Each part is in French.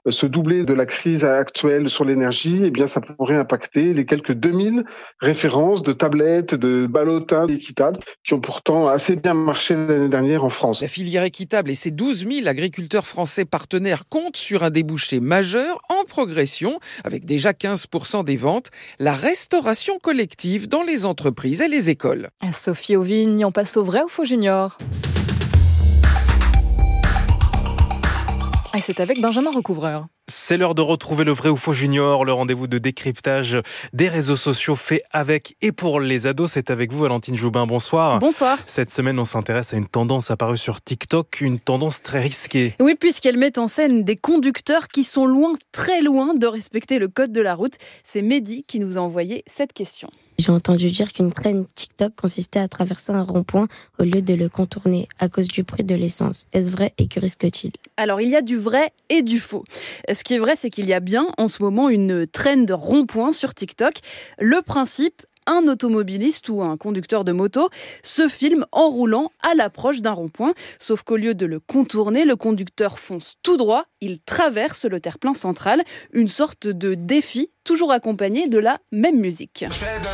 se doubler de la crise actuelle sur l'énergie, eh bien, ça pourrait impacter les quelques 2000 références de tablettes, de ballottins équitables qui ont pourtant assez bien marché l'année dernière en France. La filière équitable et ses 12 000 agriculteurs français partenaires comptent sur un débouché majeur en progression, avec déjà 15% des ventes, la restauration collective dans les entreprises et les écoles. Sophie Auvigne, on passe au vrai ou faux junior. Et c'est avec Benjamin Recouvreur. C'est l'heure de retrouver le vrai ou faux junior, le rendez-vous de décryptage des réseaux sociaux fait avec et pour les ados. C'est avec vous, Valentine Joubin. Bonsoir. Bonsoir. Cette semaine, on s'intéresse à une tendance apparue sur TikTok, une tendance très risquée. Oui, puisqu'elle met en scène des conducteurs qui sont loin, très loin de respecter le code de la route. C'est Mehdi qui nous a envoyé cette question. J'ai entendu dire qu'une traîne TikTok consistait à traverser un rond-point au lieu de le contourner à cause du prix de l'essence. Est-ce vrai et que risque-t-il ? Alors, il y a du vrai et du faux. Ce qui est vrai, c'est qu'il y a bien en ce moment une traîne de rond-point sur TikTok. Le principe, un automobiliste ou un conducteur de moto se filme en roulant à l'approche d'un rond-point. Sauf qu'au lieu de le contourner, le conducteur fonce tout droit, il traverse le terre-plein central. Une sorte de défi, toujours accompagné de la même musique.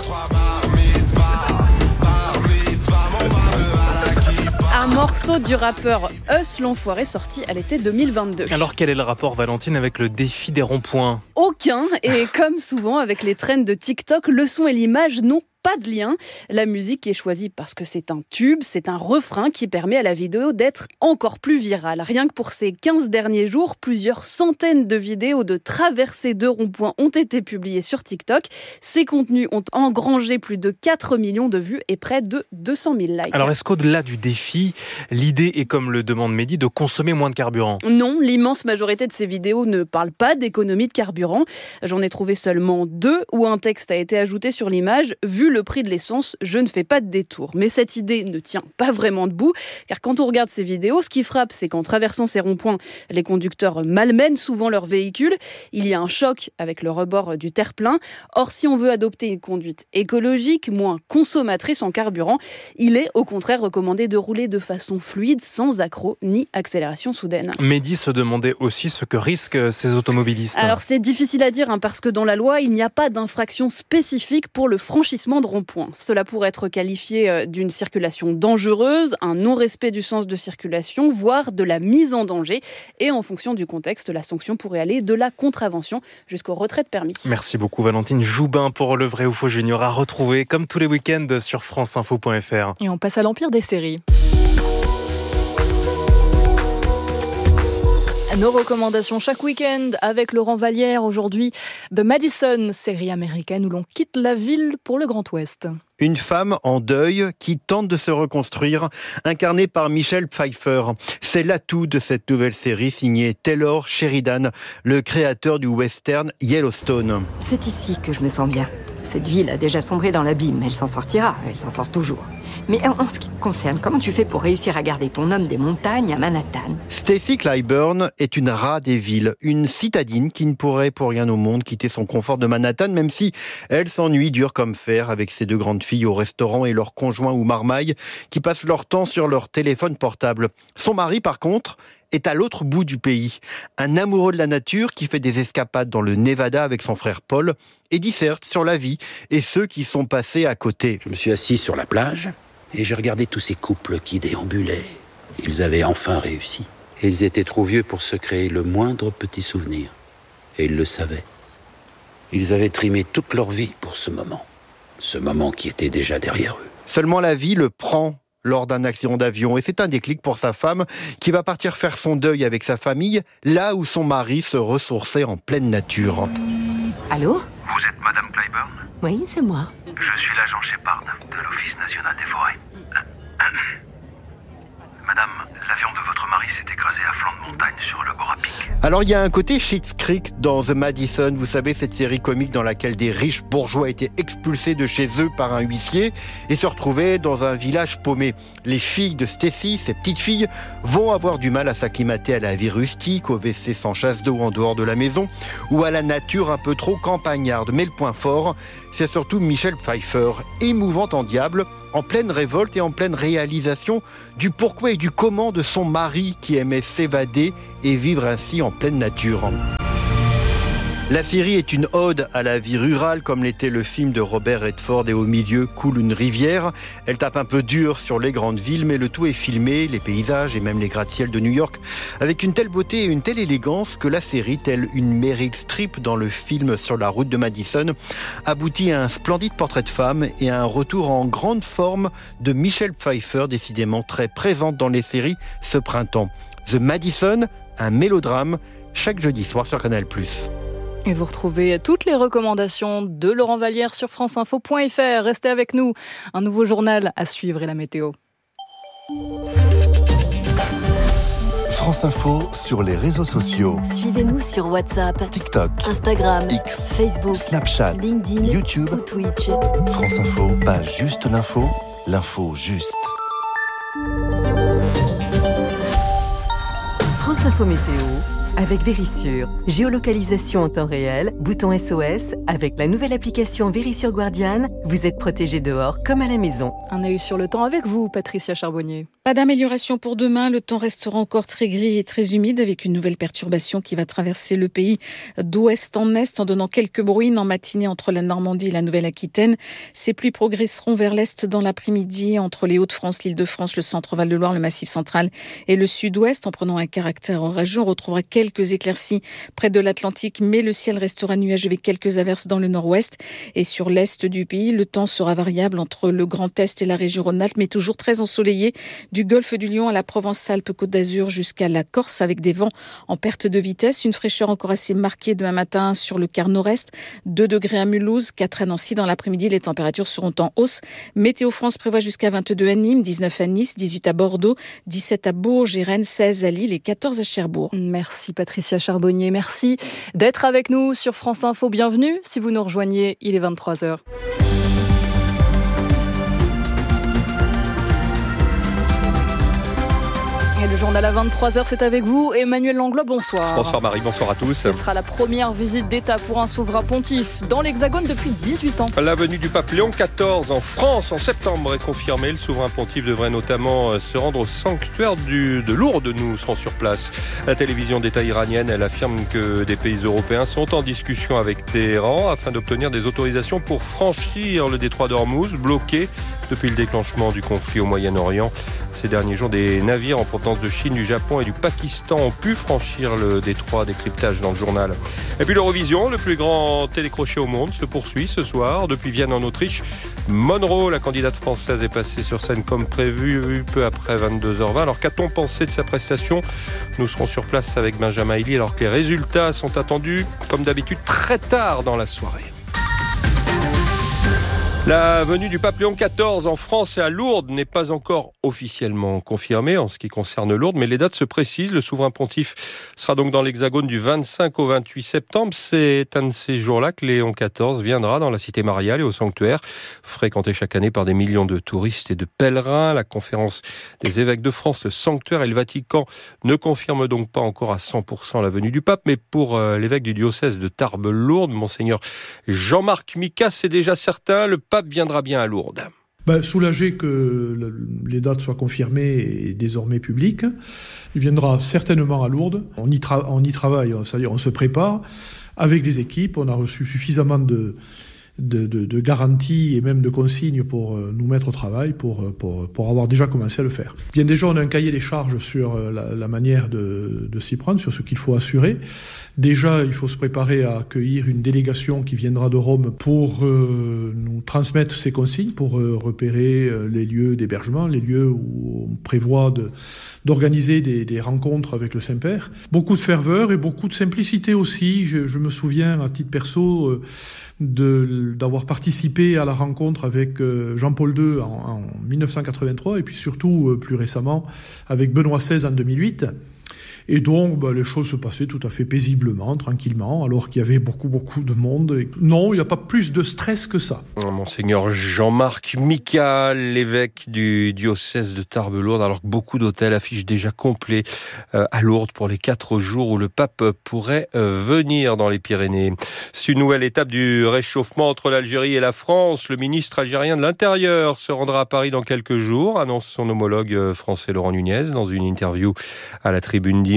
Un morceau du rappeur Us l'Enfoiré sorti à l'été 2022. Alors quel est le rapport, Valentine, avec le défi des ronds-points ? Aucun, et comme souvent avec les trends de TikTok, le son et l'image n'ont pas de lien. La musique est choisie parce que c'est un tube, c'est un refrain qui permet à la vidéo d'être encore plus virale. Rien que pour ces 15 derniers jours, plusieurs centaines de vidéos de traversées de ronds-points ont été publiées sur TikTok. Ces contenus ont engrangé plus de 4 millions de vues et près de 200 000 likes. Alors est-ce qu'au-delà du défi, l'idée est, comme le demande Mehdi, de consommer moins de carburant ? Non, l'immense majorité de ces vidéos ne parlent pas d'économie de carburant. J'en ai trouvé seulement 2 où un texte a été ajouté sur l'image. Vu le prix de l'essence, je ne fais pas de détour. Mais cette idée ne tient pas vraiment debout, car quand on regarde ces vidéos, ce qui frappe, c'est qu'en traversant ces ronds-points, les conducteurs malmènent souvent leur véhicule. Il y a un choc avec le rebord du terre-plein. Or, si on veut adopter une conduite écologique, moins consommatrice en carburant, il est au contraire recommandé de rouler de façon fluide, sans accroc ni accélération soudaine. Mehdi se demandait aussi ce que risquent ces automobilistes. Alors c'est difficile à dire, parce que dans la loi, il n'y a pas d'infraction spécifique pour le franchissement de rond-point. Cela pourrait être qualifié d'une circulation dangereuse, un non-respect du sens de circulation, voire de la mise en danger. Et en fonction du contexte, la sanction pourrait aller de la contravention jusqu'au retrait de permis. Merci beaucoup Valentine Joubin pour le vrai ou faux junior à retrouver comme tous les week-ends sur franceinfo.fr. Et on passe à l'empire des séries. Nos recommandations chaque week-end avec Laurent Vallière. Aujourd'hui, The Madison, série américaine où l'on quitte la ville pour le Grand Ouest. Une femme en deuil qui tente de se reconstruire, incarnée par Michelle Pfeiffer. C'est l'atout de cette nouvelle série signée Taylor Sheridan, le créateur du western Yellowstone. C'est ici que je me sens bien. Cette ville a déjà sombré dans l'abîme, elle s'en sortira, elle s'en sort toujours. Mais en ce qui te concerne, comment tu fais pour réussir à garder ton homme des montagnes à Manhattan ? Stacey Clyburn est une rat des villes, une citadine qui ne pourrait pour rien au monde quitter son confort de Manhattan, même si elle s'ennuie dur comme fer avec ses 2 grandes filles au restaurant et leurs conjoints ou marmailles qui passent leur temps sur leur téléphone portable. Son mari, par contre, est à l'autre bout du pays. Un amoureux de la nature qui fait des escapades dans le Nevada avec son frère Paul et disserte sur la vie et ceux qui sont passés à côté. Je me suis assis sur la plage et j'ai regardé tous ces couples qui déambulaient. Ils avaient enfin réussi. Et ils étaient trop vieux pour se créer le moindre petit souvenir. Et ils le savaient. Ils avaient trimé toute leur vie pour ce moment. Ce moment qui était déjà derrière eux. Seulement la vie le prend lors d'un accident d'avion. Et c'est un déclic pour sa femme qui va partir faire son deuil avec sa famille, là où son mari se ressourçait en pleine nature. Allô ? Vous êtes Madame Clyburn ? Oui, c'est moi. Je suis l'agent Shepard de l'Office national des forêts. Madame, l'avion de votre mari s'est écrasé à flanc de montagne sur le bord à pic. Alors il y a un côté Schitt's Creek dans The Madison, vous savez, cette série comique dans laquelle des riches bourgeois étaient expulsés de chez eux par un huissier et se retrouvaient dans un village paumé. Les filles de Stacy, ces petites filles, vont avoir du mal à s'acclimater à la vie rustique, au WC sans chasse d'eau en dehors de la maison ou à la nature un peu trop campagnarde. Mais le point fort, c'est surtout Michelle Pfeiffer, émouvante en diable, en pleine révolte et en pleine réalisation du pourquoi et du comment de son mari qui aimait s'évader et vivre ainsi en pleine nature. La série est une ode à la vie rurale, comme l'était le film de Robert Redford, et au milieu coule une rivière. Elle tape un peu dur sur les grandes villes, mais le tout est filmé, les paysages et même les gratte-ciels de New York, avec une telle beauté et une telle élégance que la série, telle une Meryl Streep dans le film Sur la route de Madison, aboutit à un splendide portrait de femme et à un retour en grande forme de Michelle Pfeiffer, décidément très présente dans les séries ce printemps. The Madison, un mélodrame, chaque jeudi soir sur Canal+. Et vous retrouvez toutes les recommandations de Laurent Vallière sur franceinfo.fr. Restez avec nous. Un nouveau journal à suivre et la météo. France Info sur les réseaux sociaux. Suivez-nous sur WhatsApp, TikTok, Instagram, X, Facebook, Snapchat, LinkedIn, YouTube ou Twitch. France Info, pas juste l'info, l'info juste. France Info Météo avec Vérissure. Géolocalisation en temps réel, bouton SOS. Avec la nouvelle application Vérissure Guardian, vous êtes protégé dehors comme à la maison. Un œil sur le temps avec vous, Patricia Charbonnier. Pas d'amélioration pour demain. Le temps restera encore très gris et très humide avec une nouvelle perturbation qui va traverser le pays d'ouest en est en donnant quelques bruines en matinée entre la Normandie et la Nouvelle-Aquitaine. Ces pluies progresseront vers l'est dans l'après-midi entre les Hauts-de-France, l'Île-de-France, le centre Val-de-Loire, le Massif central et le sud-ouest. En prenant un caractère orageux, on retrouvera quelques éclaircies près de l'Atlantique, mais le ciel restera nuageux avec quelques averses dans le nord-ouest. Et sur l'est du pays, le temps sera variable entre le Grand Est et la région Rhône-Alpes, mais toujours très ensoleillé. Du golfe du Lion à la Provence-Alpes-Côte d'Azur jusqu'à la Corse avec des vents en perte de vitesse. Une fraîcheur encore assez marquée demain matin sur le quart nord-est. 2 degrés à Mulhouse, 4 à Nancy. Dans l'après-midi, les températures seront en hausse. Météo France prévoit jusqu'à 22 à Nîmes, 19 à Nice, 18 à Bordeaux, 17 à Bourges et Rennes, 16 à Lille et 14 à Cherbourg. Merci Patricia Charbonnier. Merci d'être avec nous sur France Info. Bienvenue si vous nous rejoignez. Il est 23h. Et le journal à 23h, c'est avec vous, Emmanuel Langlois, bonsoir. Bonsoir Marie, bonsoir à tous. Ce sera la première visite d'État pour un souverain pontife dans l'Hexagone depuis 18 ans. La venue du pape Léon XIV en France en septembre est confirmée. Le souverain pontife devrait notamment se rendre au sanctuaire de Lourdes. Nous serons sur place. La télévision d'État iranienne, elle affirme que des pays européens sont en discussion avec Téhéran afin d'obtenir des autorisations pour franchir le détroit d'Ormuz, bloqué depuis le déclenchement du conflit au Moyen-Orient. Ces derniers jours, des navires en provenance de Chine, du Japon et du Pakistan ont pu franchir le détroit. Décryptage dans le journal. Et puis l'Eurovision, le plus grand télécrochet au monde, se poursuit ce soir. Depuis Vienne en Autriche, Monroe, la candidate française, est passée sur scène comme prévu peu après 22h20. Alors qu'a-t-on pensé de sa prestation ? Nous serons sur place avec Benjamin Elie alors que les résultats sont attendus, comme d'habitude, très tard dans la soirée. La venue du pape Léon XIV en France et à Lourdes n'est pas encore officiellement confirmée en ce qui concerne Lourdes, mais les dates se précisent. Le souverain pontife sera donc dans l'Hexagone du 25 au 28 septembre. C'est un de ces jours-là que Léon XIV viendra dans la cité mariale et au sanctuaire, fréquenté chaque année par des millions de touristes et de pèlerins. La conférence des évêques de France, le sanctuaire et le Vatican ne confirment donc pas encore à 100% la venue du pape, mais pour l'évêque du diocèse de Tarbes-Lourdes, monseigneur Jean-Marc Micas, c'est déjà certain, le pape viendra bien à Lourdes. Soulagé que les dates soient confirmées et désormais publiques. Il viendra certainement à Lourdes. On y travaille, c'est-à-dire on se prépare avec les équipes. On a reçu suffisamment de garanties et même de consignes pour nous mettre au travail, pour avoir déjà commencé à le faire. Bien déjà, on a un cahier des charges sur la manière de s'y prendre, sur ce qu'il faut assurer. Déjà, il faut se préparer à accueillir une délégation qui viendra de Rome pour nous transmettre ces consignes, pour repérer les lieux d'hébergement, les lieux où on prévoit d'organiser des rencontres avec le Saint-Père. Beaucoup de ferveur et beaucoup de simplicité aussi. Je me souviens, à titre perso, d'avoir participé à la rencontre avec Jean-Paul II en 1983 et puis surtout plus récemment avec Benoît XVI en 2008. Et donc, les choses se passaient tout à fait paisiblement, tranquillement, alors qu'il y avait beaucoup de monde. Et non, il n'y a pas plus de stress que ça. Monseigneur Jean-Marc Micas, l'évêque du diocèse de Tarbes-Lourdes, alors que beaucoup d'hôtels affichent déjà complet à Lourdes pour les 4 jours où le pape pourrait venir dans les Pyrénées. C'est une nouvelle étape du réchauffement entre l'Algérie et la France. Le ministre algérien de l'Intérieur se rendra à Paris dans quelques jours, annonce son homologue français Laurent Nunez dans une interview à la Tribune Dimanche.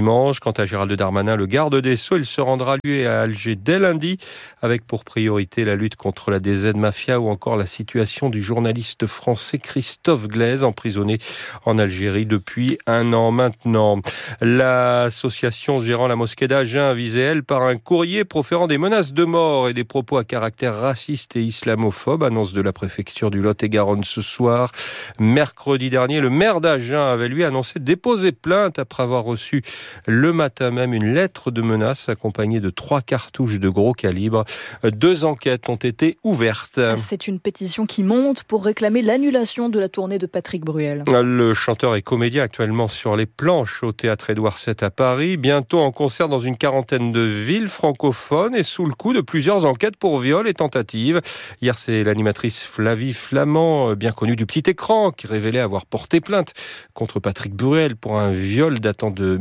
dimanche. Quant à Gérald Darmanin, le garde des Sceaux, il se rendra lui à Alger dès lundi, avec pour priorité la lutte contre la DZ Mafia ou encore la situation du journaliste français Christophe Glaise, emprisonné en Algérie depuis 1 an maintenant. L'association gérant la mosquée d'Agen, visée, elle, par un courrier proférant des menaces de mort et des propos à caractère raciste et islamophobe, annonce de la préfecture du Lot-et-Garonne ce soir. Mercredi dernier, le maire d'Agen avait lui annoncé déposer plainte après avoir reçu le matin même une lettre de menace accompagnée de 3 cartouches de gros calibre. 2 enquêtes ont été ouvertes. C'est une pétition qui monte pour réclamer l'annulation de la tournée de Patrick Bruel. Le chanteur et comédien actuellement sur les planches au théâtre Édouard VII à Paris, bientôt en concert dans une quarantaine de villes francophones et sous le coup de plusieurs enquêtes pour viol et tentative. Hier, c'est l'animatrice Flavie Flamand, bien connue du petit écran, qui révélait avoir porté plainte contre Patrick Bruel pour un viol datant de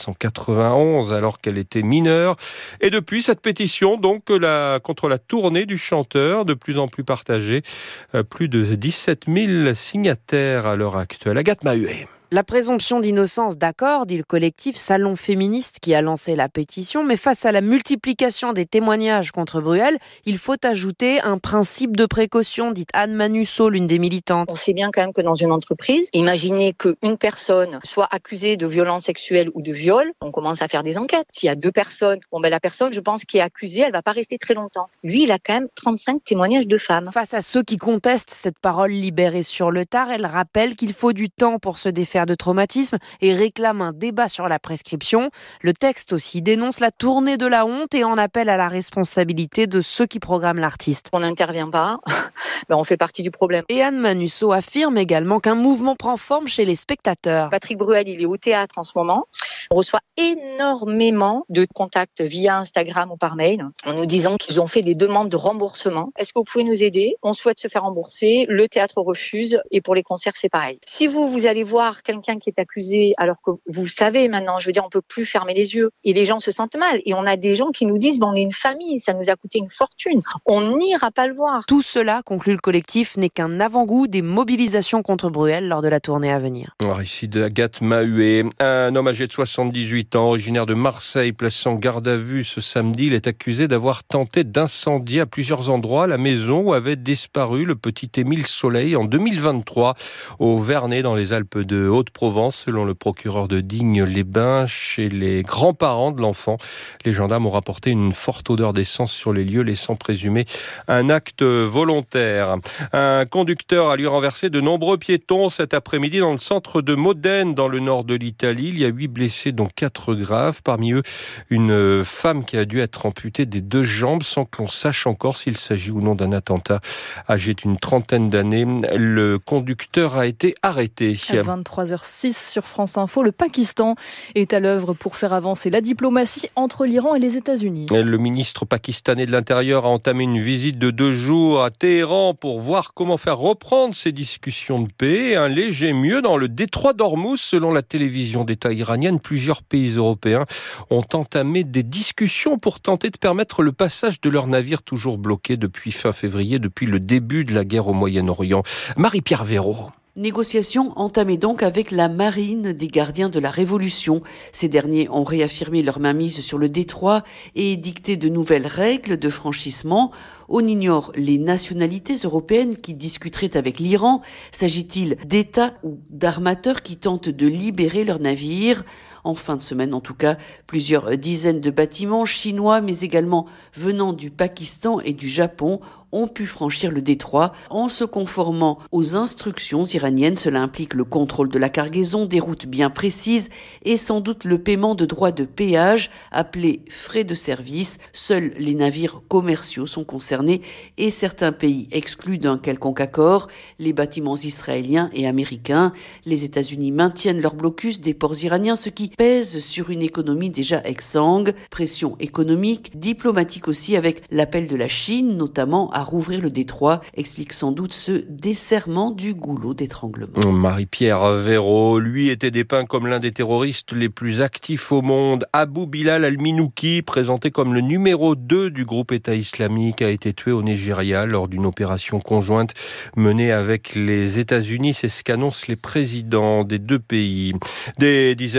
1991 alors qu'elle était mineure. Et depuis cette pétition, donc, contre la tournée du chanteur, de plus en plus partagée, plus de 17 000 signataires à l'heure actuelle. Agathe Mahuet. La présomption d'innocence, d'accord, dit le collectif Salon Féministe qui a lancé la pétition, mais face à la multiplication des témoignages contre Bruel, il faut ajouter un principe de précaution, dit Anne Manusseau, l'une des militantes. On sait bien quand même que dans une entreprise, imaginez qu'une personne soit accusée de violence sexuelle ou de viol, on commence à faire des enquêtes. S'il y a 2 personnes, la personne, je pense, qui est accusée, elle va pas rester très longtemps. Lui, il a quand même 35 témoignages de femmes. Face à ceux qui contestent cette parole libérée sur le tard, elle rappelle qu'il faut du temps pour se défaire de traumatisme et réclame un débat sur la prescription. Le texte aussi dénonce la tournée de la honte et en appelle à la responsabilité de ceux qui programment l'artiste. On n'intervient pas, on fait partie du problème. Et Anne Manusseau affirme également qu'un mouvement prend forme chez les spectateurs. Patrick Bruel, il est au théâtre en ce moment. On reçoit énormément de contacts via Instagram ou par mail en nous disant qu'ils ont fait des demandes de remboursement. Est-ce que vous pouvez nous aider ? On souhaite se faire rembourser, le théâtre refuse et pour les concerts, c'est pareil. Si vous allez voir quelqu'un qui est accusé, alors que vous le savez maintenant, je veux dire, on peut plus fermer les yeux. Et les gens se sentent mal. Et on a des gens qui nous disent, on est une famille, ça nous a coûté une fortune. On n'ira pas le voir. Tout cela, conclut le collectif, n'est qu'un avant-goût des mobilisations contre Bruel lors de la tournée à venir. Alors ici d'Agathe Mahuet. Un homme âgé de 78 ans, originaire de Marseille, placé en garde à vue ce samedi. Il est accusé d'avoir tenté d'incendier à plusieurs endroits la maison où avait disparu le petit Émile Soleil en 2023 au Vernet dans les Alpes de Haute-Provence. Selon le procureur de Digne-les-Bains, chez les grands-parents de l'enfant, les gendarmes ont rapporté une forte odeur d'essence sur les lieux, laissant présumer un acte volontaire. Un conducteur a lui renversé de nombreux piétons cet après-midi dans le centre de Modène, dans le nord de l'Italie. Il y a 8 blessés, dont 4 graves. Parmi eux, une femme qui a dû être amputée des 2 jambes sans que l'on sache encore s'il s'agit ou non d'un attentat. Âgé d'une trentaine d'années, le conducteur a été arrêté. À 23h06 sur France Info, le Pakistan est à l'œuvre pour faire avancer la diplomatie entre l'Iran et les États-Unis. Le ministre pakistanais de l'Intérieur a entamé une visite de 2 jours à Téhéran pour voir comment faire reprendre ces discussions de paix. Un léger mieux dans le détroit d'Ormuz, selon la télévision d'État iranienne. Plusieurs pays européens ont entamé des discussions pour tenter de permettre le passage de leurs navires toujours bloqués depuis fin février, depuis le début de la guerre au Moyen-Orient. Marie-Pierre Véraud. Négociations entamées donc avec la marine des gardiens de la Révolution. Ces derniers ont réaffirmé leur mainmise sur le détroit et dicté de nouvelles règles de franchissement. On ignore les nationalités européennes qui discuteraient avec l'Iran. S'agit-il d'États ou d'armateurs qui tentent de libérer leurs navires ? En fin de semaine, en tout cas, plusieurs dizaines de bâtiments chinois, mais également venant du Pakistan et du Japon, ont pu franchir le détroit en se conformant aux instructions iraniennes. Cela implique le contrôle de la cargaison, des routes bien précises et sans doute le paiement de droits de péage appelés frais de service. Seuls les navires commerciaux sont concernés et certains pays exclus d'un quelconque accord, les bâtiments israéliens et américains. Les États-Unis maintiennent leur blocus des ports iraniens, ce qui pèse sur une économie déjà exsangue. Pression économique, diplomatique aussi, avec l'appel de la Chine, notamment à rouvrir le détroit, explique sans doute ce desserrement du goulot d'étranglement. Marie-Pierre Véraud, lui, était dépeint comme l'un des terroristes les plus actifs au monde. Abou Bilal al-Minouki, présenté comme le numéro 2 du groupe État islamique, a été tué au Nigeria lors d'une opération conjointe menée avec les États-Unis. C'est ce qu'annoncent les présidents des 2 pays. Des dizaines de milliers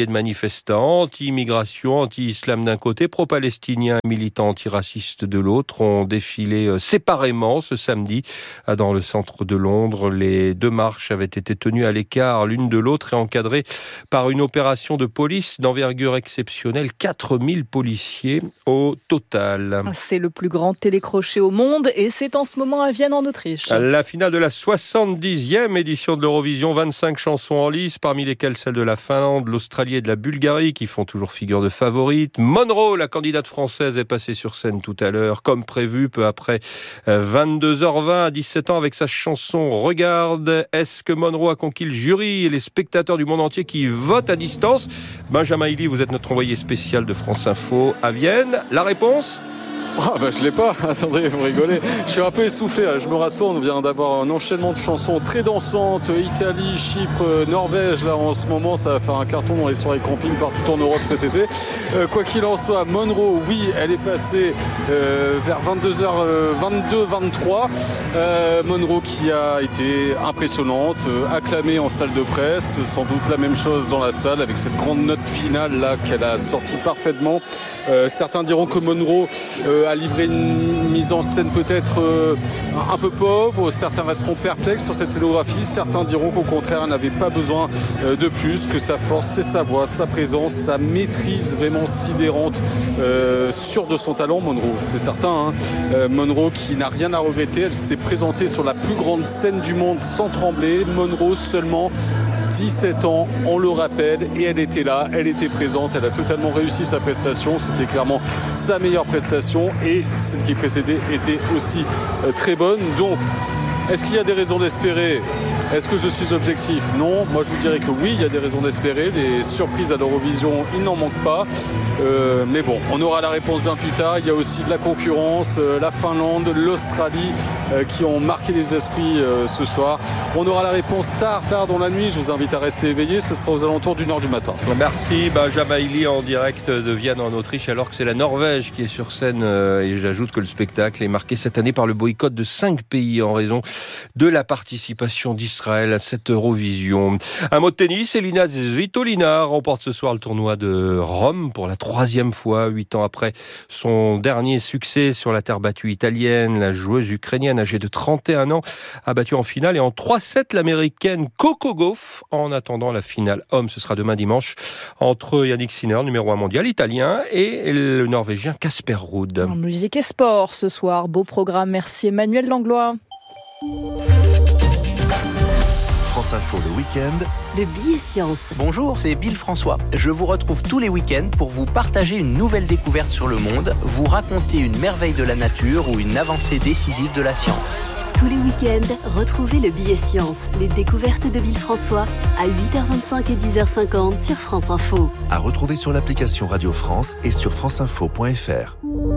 milliers de manifestants, anti-immigration, anti-islam d'un côté, pro-palestiniens et militants antiracistes de l'autre, ont défilé séparément ce samedi dans le centre de Londres. Les deux marches avaient été tenues à l'écart l'une de l'autre et encadrées par une opération de police d'envergure exceptionnelle. 4000 policiers au total. C'est le plus grand télécrochet au monde et c'est en ce moment à Vienne en Autriche. La finale de la 70e édition de l'Eurovision, 25 chansons en lice, parmi lesquelles celles de la Finlande, l'Australie et de la Bulgarie qui font toujours figure de favorites. Monroe, la candidate française, est passée sur scène tout à l'heure, comme prévu, peu après 22h20 à 17 ans avec sa chanson Regarde. Est-ce que Monroe a conquis le jury et les spectateurs du monde entier qui votent à distance? Benjamin Hilly, vous êtes notre envoyé spécial de France Info à Vienne. La réponse? Je l'ai pas, attendez, vous rigolez. Je suis un peu essoufflé, là. Je me rassois, on vient d'avoir un enchaînement de chansons très dansantes. Italie, Chypre, Norvège, là en ce moment, ça va faire un carton dans les soirées camping partout en Europe cet été. Quoi qu'il en soit, Monroe, oui, elle est passée vers 22h22, 23. Monroe qui a été impressionnante, acclamée en salle de presse, sans doute la même chose dans la salle avec cette grande note finale là qu'elle a sortie parfaitement. Certains diront que Monroe a livré une mise en scène peut-être un peu pauvre. Certains resteront perplexes sur cette scénographie. Certains diront qu'au contraire, elle n'avait pas besoin de plus, que sa force, c'est sa voix, sa présence, sa maîtrise vraiment sidérante, sûre de son talent, Monroe, c'est certain. Monroe qui n'a rien à regretter. Elle s'est présentée sur la plus grande scène du monde sans trembler. Monroe seulement 17 ans, on le rappelle, et elle était là, elle était présente, elle a totalement réussi sa prestation, c'était clairement sa meilleure prestation et celle qui précédait était aussi très bonne. Donc, est-ce qu'il y a des raisons d'espérer ? Est-ce que je suis objectif ? Non, moi je vous dirais que oui, il y a des raisons d'espérer, des surprises à l'Eurovision, il n'en manque pas. Mais bon, on aura la réponse bien plus tard. Il y a aussi de la concurrence, la Finlande, l'Australie qui ont marqué les esprits ce soir. On aura la réponse tard dans la nuit. Je vous invite à rester éveillés. Ce sera aux alentours d'1h du matin. Merci Benjamin Hilly en direct de Vienne en Autriche, alors que c'est la Norvège qui est sur scène. Et j'ajoute que le spectacle est marqué cette année par le boycott de 5 pays en raison de la participation d'Israël à cette Eurovision. Un mot de tennis, Elina Svitolina remporte ce soir le tournoi de Rome pour la 3e fois, 8 ans après son dernier succès sur la terre battue italienne. La joueuse ukrainienne âgée de 31 ans a battu en finale et en 3-7 l'américaine Coco Gauff. En attendant la finale homme, ce sera demain dimanche entre Yannick Sinner, numéro 1 mondial italien, et le norvégien Casper Ruud. En musique et sport ce soir, beau programme. Merci Emmanuel Langlois. France Info le week-end. Le billet science. Bonjour, c'est Bill François. Je vous retrouve tous les week-ends pour vous partager une nouvelle découverte sur le monde, vous raconter une merveille de la nature ou une avancée décisive de la science. Tous les week-ends, retrouvez le billet science, les découvertes de Bill François à 8h25 et 10h50 sur France Info. À retrouver sur l'application Radio France et sur franceinfo.fr.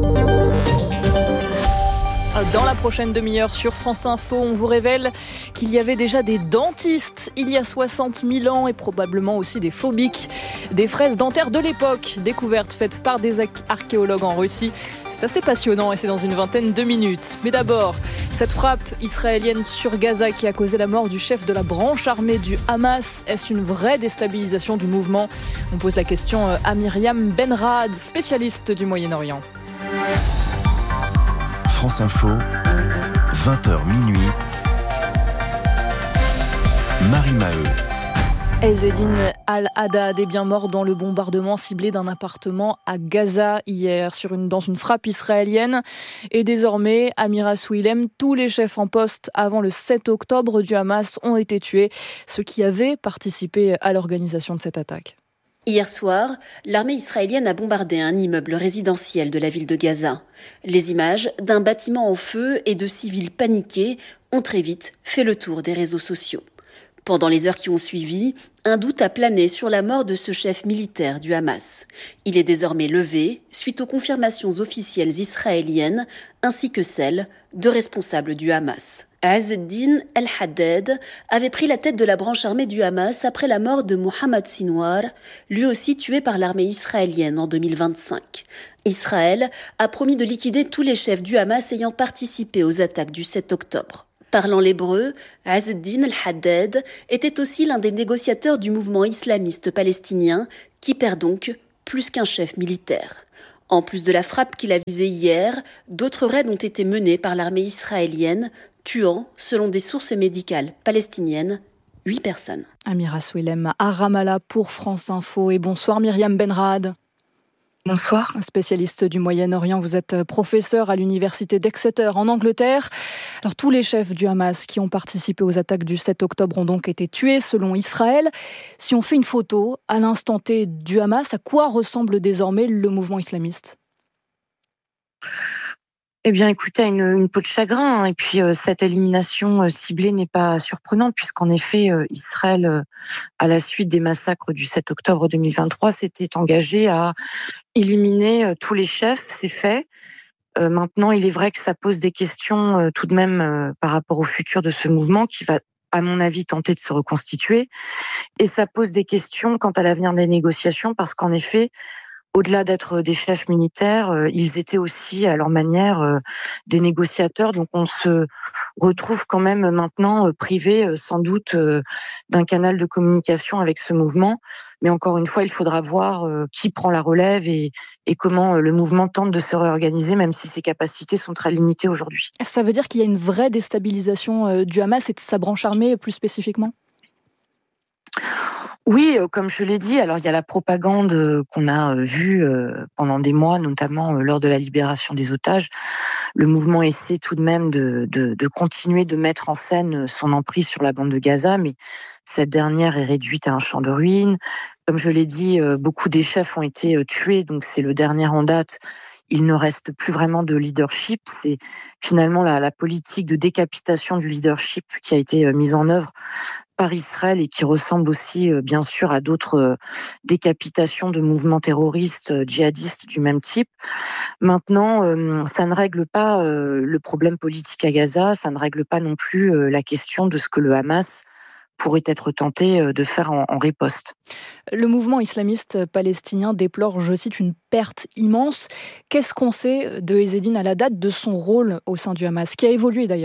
Dans la prochaine demi-heure sur France Info, on vous révèle qu'il y avait déjà des dentistes il y a 60 000 ans et probablement aussi des phobiques. Des fraises dentaires de l'époque, découvertes faites par des archéologues en Russie. C'est assez passionnant et c'est dans une vingtaine de minutes. Mais d'abord, cette frappe israélienne sur Gaza qui a causé la mort du chef de la branche armée du Hamas. Est-ce une vraie déstabilisation du mouvement ? On pose la question à Myriam Benrad, spécialiste du Moyen-Orient. France Info, 20h minuit. Marie Maheu. Ezzedine Al-Haddad est bien mort dans le bombardement ciblé d'un appartement à Gaza hier dans une frappe israélienne. Et désormais, Amira Souilem, tous les chefs en poste avant le 7 octobre du Hamas ont été tués, ceux qui avaient participé à l'organisation de cette attaque. Hier soir, l'armée israélienne a bombardé un immeuble résidentiel de la ville de Gaza. Les images d'un bâtiment en feu et de civils paniqués ont très vite fait le tour des réseaux sociaux. Pendant les heures qui ont suivi, un doute a plané sur la mort de ce chef militaire du Hamas. Il est désormais levé suite aux confirmations officielles israéliennes ainsi que celles de responsables du Hamas. Ezzedine Al-Haddad avait pris la tête de la branche armée du Hamas après la mort de Mohamed Sinwar, lui aussi tué par l'armée israélienne en 2025. Israël a promis de liquider tous les chefs du Hamas ayant participé aux attaques du 7 octobre. Parlant l'hébreu, Ezzedine Al-Haddad était aussi l'un des négociateurs du mouvement islamiste palestinien qui perd donc plus qu'un chef militaire. En plus de la frappe qu'il a visée hier, d'autres raids ont été menés par l'armée israélienne, tuant, selon des sources médicales palestiniennes, 8 personnes. Amira Swilem à Ramallah pour France Info. Et bonsoir Myriam Benrahad. Bonsoir. Spécialiste du Moyen-Orient, vous êtes professeur à l'université d'Exeter en Angleterre. Alors tous les chefs du Hamas qui ont participé aux attaques du 7 octobre ont donc été tués selon Israël. Si on fait une photo à l'instant T du Hamas, à quoi ressemble désormais le mouvement islamiste ? Eh bien, écoutez, une peau de chagrin. Et puis, cette élimination ciblée n'est pas surprenante, puisqu'en effet, Israël, à la suite des massacres du 7 octobre 2023, s'était engagé à éliminer tous les chefs. C'est fait. Maintenant, il est vrai que ça pose des questions tout de même par rapport au futur de ce mouvement qui va, à mon avis, tenter de se reconstituer. Et ça pose des questions quant à l'avenir des négociations, parce qu'en effet, au-delà d'être des chefs militaires, ils étaient aussi à leur manière des négociateurs. Donc on se retrouve quand même maintenant privé sans doute d'un canal de communication avec ce mouvement. Mais encore une fois, il faudra voir qui prend la relève et comment le mouvement tente de se réorganiser, même si ses capacités sont très limitées aujourd'hui. Ça veut dire qu'il y a une vraie déstabilisation du Hamas et de sa branche armée plus spécifiquement ? Oui, comme je l'ai dit, alors il y a la propagande qu'on a vue pendant des mois, notamment lors de la libération des otages. Le mouvement essaie tout de même de continuer de mettre en scène son emprise sur la bande de Gaza, mais cette dernière est réduite à un champ de ruines. Comme je l'ai dit, beaucoup des chefs ont été tués, donc c'est le dernier en date. Il ne reste plus vraiment de leadership. C'est finalement la politique de décapitation du leadership qui a été mise en œuvre par Israël et qui ressemble aussi, bien sûr, à d'autres décapitations de mouvements terroristes, djihadistes du même type. Maintenant, ça ne règle pas le problème politique à Gaza, ça ne règle pas non plus la question de ce que le Hamas pourrait être tenté de faire en riposte. Le mouvement islamiste palestinien déplore, je cite, une perte immense. Qu'est-ce qu'on sait de Ezzedine Al-Haddad, de son rôle au sein du Hamas, qui a évolué d'ailleurs ?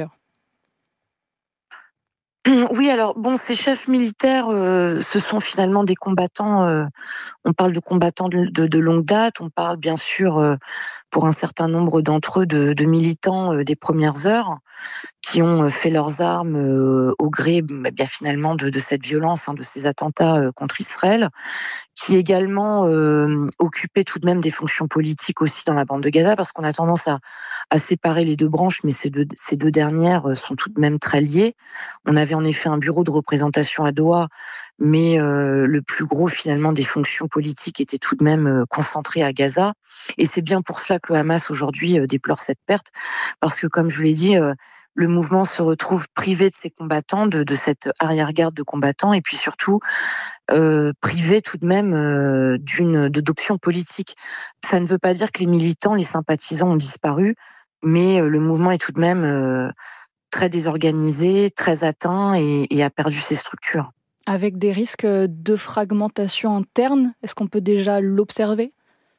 Oui, alors bon, ces chefs militaires, ce sont finalement des combattants. On parle de combattants de longue date. On parle bien sûr, pour un certain nombre d'entre eux, de militants des premières heures qui ont fait leurs armes au gré, bien finalement, de cette violence, de ces attentats contre Israël, qui également occupaient tout de même des fonctions politiques aussi dans la bande de Gaza, parce qu'on a tendance à séparer les deux branches, mais ces deux dernières sont tout de même très liées. On avait en effet un bureau de représentation à Doha, mais le plus gros finalement des fonctions politiques était tout de même concentré à Gaza. Et c'est bien pour cela que le Hamas aujourd'hui déplore cette perte, parce que comme je vous l'ai dit, le mouvement se retrouve privé de ses combattants, de cette arrière-garde de combattants, et puis surtout privé tout de même d'options politiques. Ça ne veut pas dire que les militants, les sympathisants ont disparu, mais le mouvement est tout de même très désorganisé, très atteint et a perdu ses structures. Avec des risques de fragmentation interne, est-ce qu'on peut déjà l'observer ?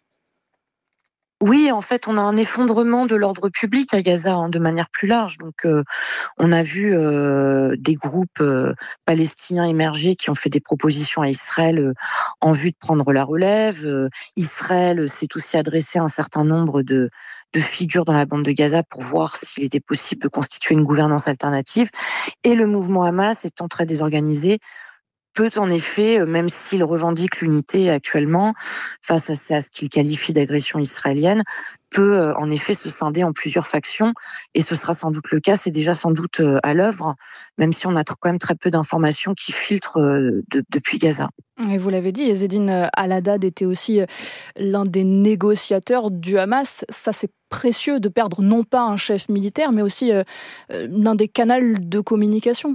Oui, en fait, on a un effondrement de l'ordre public à Gaza de manière plus large. Donc, on a vu des groupes palestiniens émerger qui ont fait des propositions à Israël en vue de prendre la relève. Israël s'est aussi adressé à un certain nombre de figures dans la bande de Gaza pour voir s'il était possible de constituer une gouvernance alternative. Et le mouvement Hamas, étant très désorganisé, peut en effet, même s'il revendique l'unité actuellement, face à ce qu'il qualifie d'agression israélienne, peut en effet se scinder en plusieurs factions, et ce sera sans doute le cas, c'est déjà sans doute à l'œuvre, même si on a quand même très peu d'informations qui filtrent depuis Gaza. Et vous l'avez dit, Ezzedine Al-Haddad était aussi l'un des négociateurs du Hamas. Ça, c'est précieux de perdre non pas un chef militaire, mais aussi l'un des canaux de communication.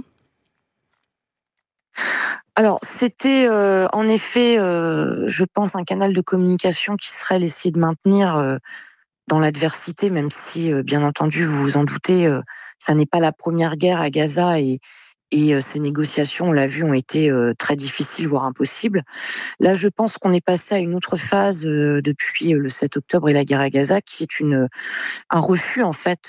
Alors, c'était en effet, je pense, un canal de communication qu'Israël essayait de maintenir dans l'adversité, même si, bien entendu, vous vous en doutez, ça n'est pas la première guerre à Gaza et Et ces négociations, on l'a vu, ont été très difficiles, voire impossibles. Là, je pense qu'on est passé à une autre phase depuis le 7 octobre et la guerre à Gaza, qui est un refus en fait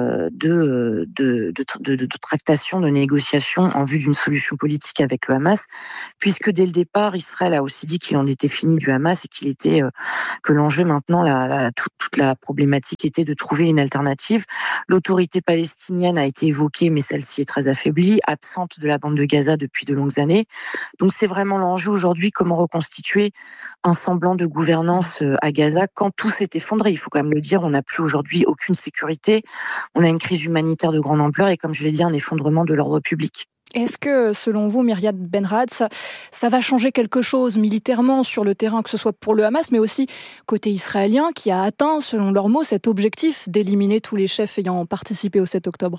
de tractation, de négociation en vue d'une solution politique avec le Hamas, puisque dès le départ, Israël a aussi dit qu'il en était fini du Hamas et que l'enjeu maintenant, toute la problématique était de trouver une alternative. L'autorité palestinienne a été évoquée, mais celle-ci est très affaiblie, absente de la bande de Gaza depuis de longues années. Donc c'est vraiment l'enjeu aujourd'hui, comment reconstituer un semblant de gouvernance à Gaza quand tout s'est effondré. Il faut quand même le dire, on n'a plus aujourd'hui aucune sécurité, on a une crise humanitaire de grande ampleur et comme je l'ai dit, un effondrement de l'ordre public. Est-ce que, selon vous, Myriam Benrad, ça va changer quelque chose militairement sur le terrain, que ce soit pour le Hamas, mais aussi côté israélien, qui a atteint, selon leurs mots, cet objectif d'éliminer tous les chefs ayant participé au 7 octobre ?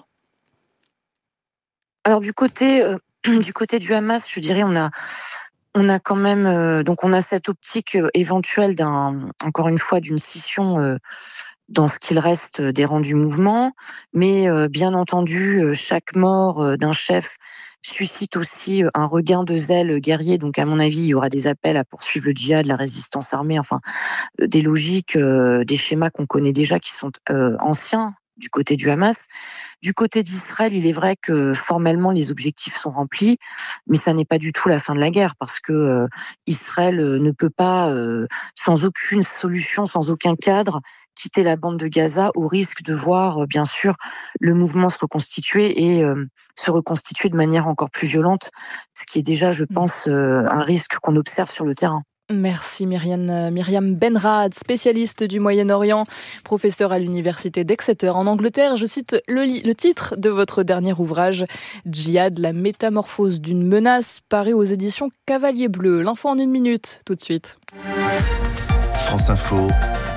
Alors du côté du Hamas, je dirais, on a quand même donc on a cette optique éventuelle encore une fois d'une scission dans ce qu'il reste des rangs du mouvement, mais bien entendu chaque mort d'un chef suscite aussi un regain de zèle guerrier. Donc à mon avis, il y aura des appels à poursuivre le djihad, la résistance armée, enfin des logiques, des schémas qu'on connaît déjà qui sont anciens du côté du Hamas. Du côté d'Israël, il est vrai que formellement les objectifs sont remplis, mais ça n'est pas du tout la fin de la guerre parce que Israël ne peut pas, sans aucune solution, sans aucun cadre, quitter la bande de Gaza au risque de voir, bien sûr, le mouvement se reconstituer et se reconstituer de manière encore plus violente, ce qui est déjà, je pense, un risque qu'on observe sur le terrain. Merci Myriam Benrad, spécialiste du Moyen-Orient, professeure à l'université d'Exeter en Angleterre. Je cite le titre de votre dernier ouvrage, Djihad, la métamorphose d'une menace, paru aux éditions Cavalier Bleu. L'info en 1 minute, tout de suite. France Info,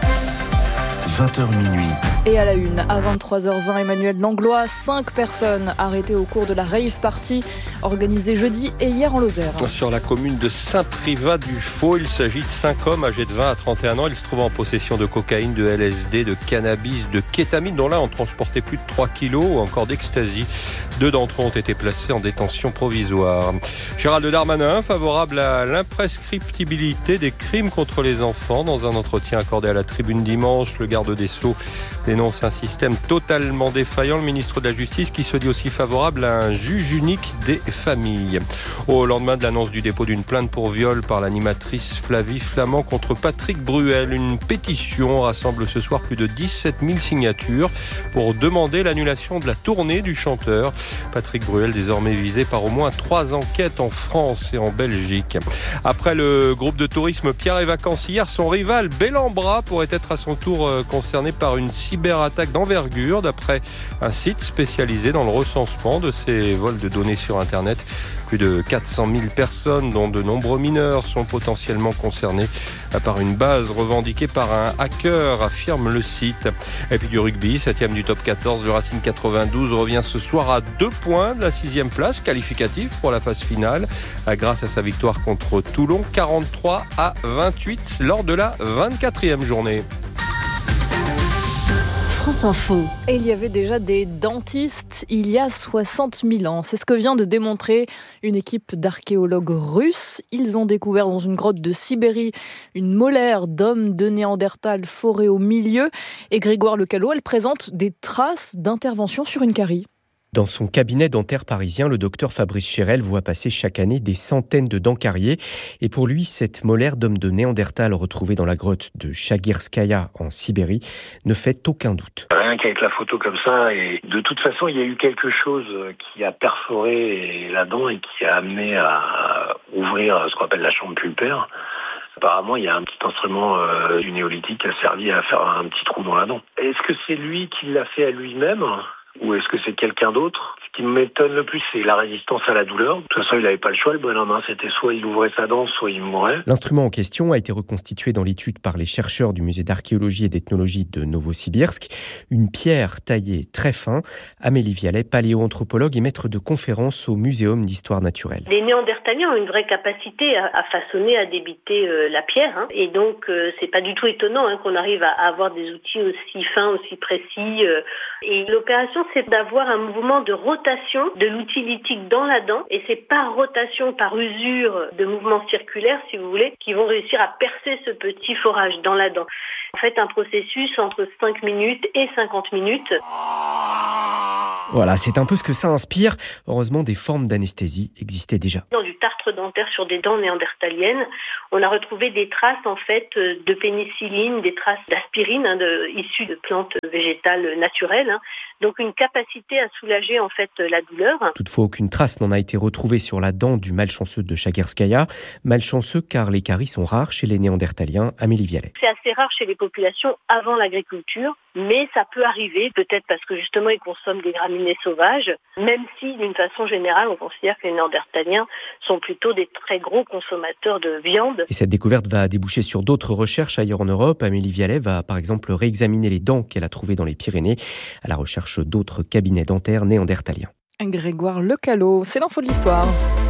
20h minuit. Et à la une, à 23h20, Emmanuel Langlois, 5 personnes arrêtées au cours de la rave party organisée jeudi et hier en Lozère. Sur la commune de Saint-Privat-du-Faux, il s'agit de 5 hommes âgés de 20 à 31 ans. Ils se trouvaient en possession de cocaïne, de LSD, de cannabis, de kétamine, dont l'un en transportait plus de 3 kilos, ou encore d'ecstasy. 2 d'entre eux ont été placés en détention provisoire. Gérald Darmanin, favorable à l'imprescriptibilité des crimes contre les enfants. Dans un entretien accordé à la Tribune dimanche, le garde des Sceaux dénonce un système totalement défaillant. Le ministre de la Justice qui se dit aussi favorable à un juge unique des familles. Au lendemain de l'annonce du dépôt d'une plainte pour viol par l'animatrice Flavie Flament contre Patrick Bruel, une pétition rassemble ce soir plus de 17 000 signatures pour demander l'annulation de la tournée du chanteur. Patrick Bruel, désormais visé par au moins 3 enquêtes en France et en Belgique. Après le groupe de tourisme Pierre et Vacances hier, son rival Bellambra pourrait être à son tour concerné par une cyberattaque d'envergure, d'après un site spécialisé dans le recensement de ces vols de données sur Internet. Plus de 400 000 personnes, dont de nombreux mineurs, sont potentiellement concernées par une base revendiquée par un hacker, affirme le site. Et puis du rugby, 7e du top 14, le Racing 92 revient ce soir à 2 points de la 6e place qualificative pour la phase finale, grâce à sa victoire contre Toulon, 43-28 lors de la 24e journée. France Info. Et il y avait déjà des dentistes il y a 60 000 ans. C'est ce que vient de démontrer une équipe d'archéologues russes. Ils ont découvert dans une grotte de Sibérie une molaire d'homme de Néandertal forée au milieu. Et Grégoire Lecalot, elle présente des traces d'intervention sur une carie. Dans son cabinet dentaire parisien, le docteur Fabrice Chérel voit passer chaque année des centaines de dents carriées. Et pour lui, cette molaire d'homme de Néandertal retrouvée dans la grotte de Chagirskaya en Sibérie ne fait aucun doute. Rien qu'avec la photo comme ça, et de toute façon, il y a eu quelque chose qui a perforé la dent et qui a amené à ouvrir ce qu'on appelle la chambre pulpaire. Apparemment, il y a un petit instrument du néolithique qui a servi à faire un petit trou dans la dent. Est-ce que c'est lui qui l'a fait à lui-même ? Ou est-ce que c'est quelqu'un d'autre ? Ce qui m'étonne le plus, c'est la résistance à la douleur. De toute façon, il n'avait pas le choix, le bonhomme. C'était soit il ouvrait sa dent, soit il mourait. L'instrument en question a été reconstitué dans l'étude par les chercheurs du musée d'archéologie et d'ethnologie de Novosibirsk. Une pierre taillée très fin. Amélie Vialet, paléoanthropologue et maître de conférence au Muséum d'histoire naturelle. Les Néandertaliens ont une vraie capacité à façonner, à débiter la pierre. Et donc, c'est pas du tout étonnant qu'on arrive à avoir des outils aussi fins, aussi précis. Et l'opération proposition, c'est d'avoir un mouvement de rotation de l'outil lithique dans la dent, et c'est par rotation, par usure de mouvements circulaires, si vous voulez, qui vont réussir à percer ce petit forage dans la dent. En fait, un processus entre 5 minutes et 50 minutes. Voilà, c'est un peu ce que ça inspire. Heureusement, des formes d'anesthésie existaient déjà. Dans du tartre dentaire sur des dents néandertaliennes, on a retrouvé des traces en fait de pénicilline, des traces d'aspirine issues de plantes végétales naturelles. Donc une capacité à soulager en fait la douleur. Toutefois, aucune trace n'en a été retrouvée sur la dent du malchanceux de Chagirskaya. Malchanceux car les caries sont rares chez les Néandertaliens. Amélie Vialet. C'est assez rare chez les populations avant l'agriculture, mais ça peut arriver, peut-être parce que justement ils consomment des graminées sauvages, même si d'une façon générale on considère que les Néandertaliens sont plutôt des très gros consommateurs de viande. Et cette découverte va déboucher sur d'autres recherches ailleurs en Europe. Amélie Vialet va par exemple réexaminer les dents qu'elle a trouvées dans les Pyrénées à la recherche d'autres cabinets dentaires néandertaliens. Grégoire Lecalot, c'est l'info de l'histoire.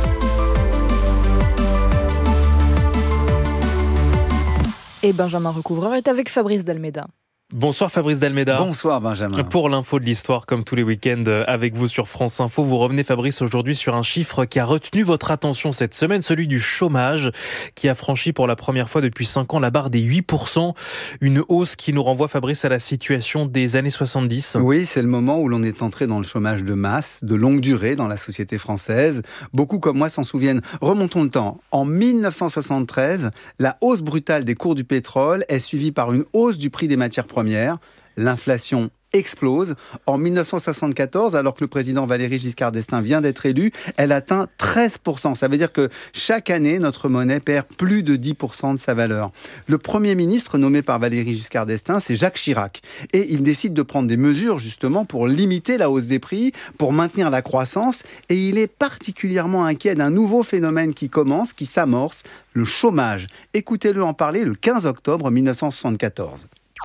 Et Benjamin Recouvreur est avec Fabrice Dalméda. Bonsoir Fabrice Dalméda. Bonsoir Benjamin. Pour l'info de l'histoire, comme tous les week-ends avec vous sur France Info, vous revenez Fabrice aujourd'hui sur un chiffre qui a retenu votre attention cette semaine, celui du chômage, qui a franchi pour la première fois depuis 5 ans la barre des 8%. Une hausse qui nous renvoie Fabrice à la situation des années 70. Oui, c'est le moment où l'on est entré dans le chômage de masse, de longue durée dans la société française. Beaucoup comme moi s'en souviennent. Remontons le temps. En 1973, la hausse brutale des cours du pétrole est suivie par une hausse du prix des matières premières. L'inflation explose. En 1974, alors que le président Valéry Giscard d'Estaing vient d'être élu, elle atteint 13%. Ça veut dire que chaque année, notre monnaie perd plus de 10% de sa valeur. Le Premier ministre nommé par Valéry Giscard d'Estaing, c'est Jacques Chirac. Et il décide de prendre des mesures justement pour limiter la hausse des prix, pour maintenir la croissance. Et il est particulièrement inquiet d'un nouveau phénomène qui commence, qui s'amorce, le chômage. Écoutez-le en parler le 15 octobre 1974.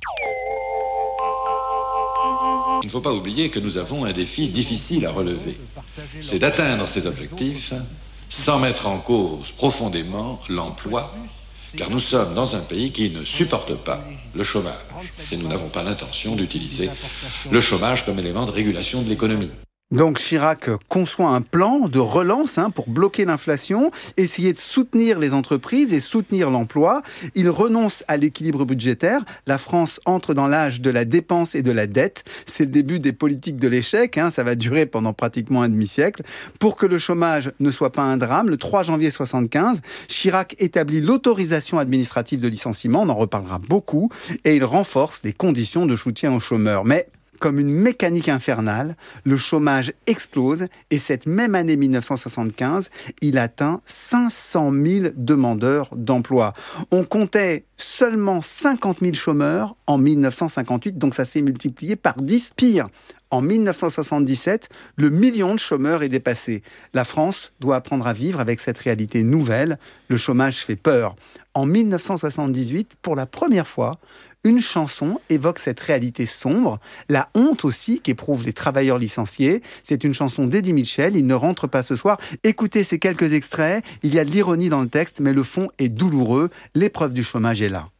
Il ne faut pas oublier que nous avons un défi difficile à relever. C'est d'atteindre ces objectifs sans mettre en cause profondément l'emploi, car nous sommes dans un pays qui ne supporte pas le chômage. Et nous n'avons pas l'intention d'utiliser le chômage comme élément de régulation de l'économie. Donc Chirac conçoit un plan de relance pour bloquer l'inflation, essayer de soutenir les entreprises et soutenir l'emploi. Il renonce à l'équilibre budgétaire. La France entre dans l'âge de la dépense et de la dette. C'est le début des politiques de l'échec. Ça va durer pendant pratiquement un demi-siècle. Pour que le chômage ne soit pas un drame, le 3 janvier 1975, Chirac établit l'autorisation administrative de licenciement. On en reparlera beaucoup. Et il renforce les conditions de soutien aux chômeurs. Mais comme une mécanique infernale, le chômage explose et cette même année 1975, il atteint 500 000 demandeurs d'emploi. On comptait seulement 50 000 chômeurs en 1958, donc ça s'est multiplié par 10. Pire, en 1977, le million de chômeurs est dépassé. La France doit apprendre à vivre avec cette réalité nouvelle. Le chômage fait peur. En 1978, pour la première fois, une chanson évoque cette réalité sombre, la honte aussi qu'éprouvent les travailleurs licenciés. C'est une chanson d'Eddie Mitchell, Il ne rentre pas ce soir. Écoutez ces quelques extraits, il y a de l'ironie dans le texte, mais le fond est douloureux. L'épreuve du chômage est là.